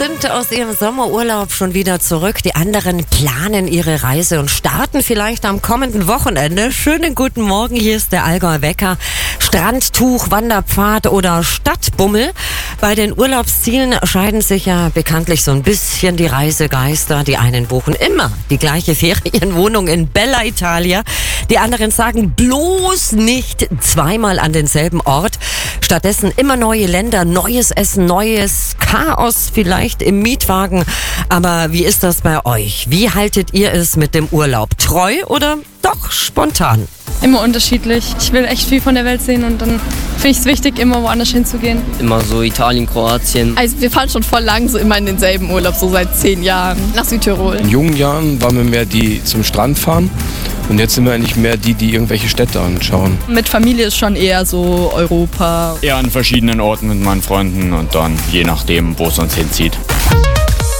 sind aus ihrem Sommerurlaub schon wieder zurück. Die anderen planen ihre Reise und starten vielleicht am kommenden Wochenende. Schönen guten Morgen, hier ist der Allgäuer Wecker. Strandtuch, Wanderpfad oder Stadtbummel. Bei den Urlaubszielen scheiden sich ja bekanntlich so ein bisschen die Reisegeister. Die einen buchen immer die gleiche Ferienwohnung in Bella Italia. Die anderen sagen bloß nicht zweimal an denselben Ort. Stattdessen immer neue Länder, neues Essen, neues Chaos vielleicht im Mietwagen. Aber wie ist das bei euch? Wie haltet ihr es mit dem Urlaub? Treu oder doch spontan? Immer unterschiedlich. Ich will echt viel von der Welt sehen und dann finde ich es wichtig, immer woanders hinzugehen. Immer so Italien, Kroatien. Also wir fahren schon voll lang so immer in denselben Urlaub, so seit 10 Jahren nach Südtirol. In jungen Jahren waren wir mehr die zum Strand fahren und jetzt sind wir eigentlich mehr die irgendwelche Städte anschauen. Mit Familie ist schon eher so Europa. Eher an verschiedenen Orten mit meinen Freunden und dann je nachdem, wo es uns hinzieht.